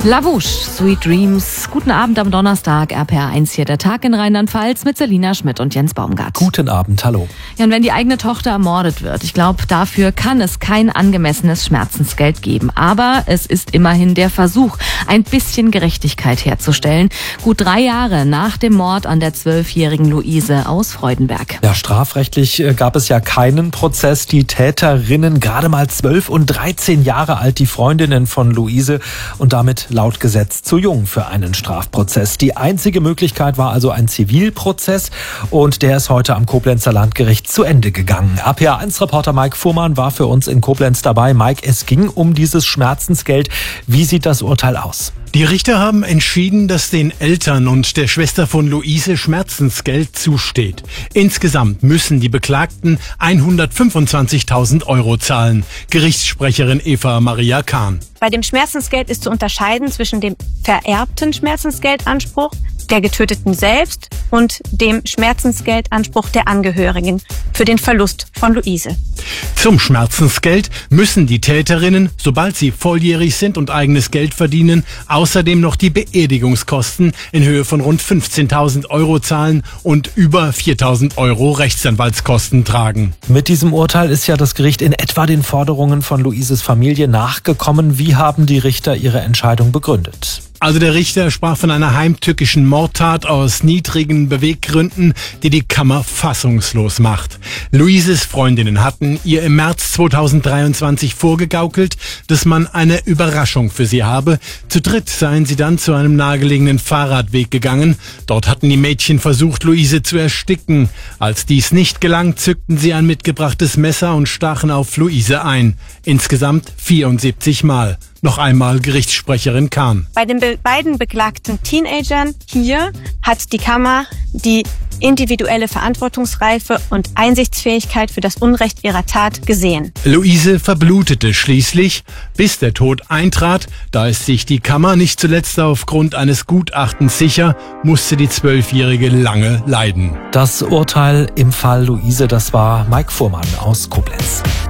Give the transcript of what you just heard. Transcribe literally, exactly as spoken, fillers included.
Lavouche, Sweet Dreams. Guten Abend am Donnerstag, R P R eins hier, der Tag in Rheinland-Pfalz mit Selina Schmidt und Jens Baumgart. Guten Abend, hallo. Ja, und wenn die eigene Tochter ermordet wird, ich glaube, dafür kann es kein angemessenes Schmerzensgeld geben. Aber es ist immerhin der Versuch, ein bisschen Gerechtigkeit herzustellen. Gut drei Jahre nach dem Mord an der zwölfjährigen Luise aus Freudenberg. Ja, strafrechtlich gab es ja keinen Prozess. Die Täterinnen, gerade mal zwölf und dreizehn Jahre alt, die Freundinnen von Luise und damit laut Gesetz zu jung für einen Strafprozess. Die einzige Möglichkeit war also ein Zivilprozess und der ist heute am Koblenzer Landgericht zu Ende gegangen. R P R eins Reporter Mike Fuhrmann war für uns in Koblenz dabei. Mike, es ging um dieses Schmerzensgeld. Wie sieht das Urteil aus? Die Richter haben entschieden, dass den Eltern und der Schwester von Luise Schmerzensgeld zusteht. Insgesamt müssen die Beklagten hundertfünfundzwanzigtausend Euro zahlen. Gerichtssprecherin Eva Maria Kahn. Bei dem Schmerzensgeld ist zu unterscheiden zwischen dem vererbten Schmerzensgeldanspruch der Getöteten selbst und dem Schmerzensgeldanspruch der Angehörigen für den Verlust von Luise. Zum Schmerzensgeld müssen die Täterinnen, sobald sie volljährig sind und eigenes Geld verdienen, außerdem noch die Beerdigungskosten in Höhe von rund fünfzehntausend Euro zahlen und über viertausend Euro Rechtsanwaltskosten tragen. Mit diesem Urteil ist ja das Gericht in etwa den Forderungen von Luises Familie nachgekommen. Wie haben die Richter ihre Entscheidung begründet? Also der Richter sprach von einer heimtückischen Mordtat aus niedrigen Beweggründen, die die Kammer fassungslos macht. Luises Freundinnen hatten ihr im März zweitausenddreiundzwanzig vorgegaukelt, dass man eine Überraschung für sie habe. Zu dritt seien sie dann zu einem nahegelegenen Fahrradweg gegangen. Dort hatten die Mädchen versucht, Luise zu ersticken. Als dies nicht gelang, zückten sie ein mitgebrachtes Messer und stachen auf Luise ein. Insgesamt vierundsiebzig Mal. Noch einmal Gerichtssprecherin Kahn. Bei den be- beiden beklagten Teenagern hier hat die Kammer die individuelle Verantwortungsreife und Einsichtsfähigkeit für das Unrecht ihrer Tat gesehen. Luise verblutete schließlich, bis der Tod eintrat. Da ist sich die Kammer nicht zuletzt aufgrund eines Gutachtens sicher, musste die Zwölfjährige lange leiden. Das Urteil im Fall Luise, das war Mike Fuhrmann aus Koblenz.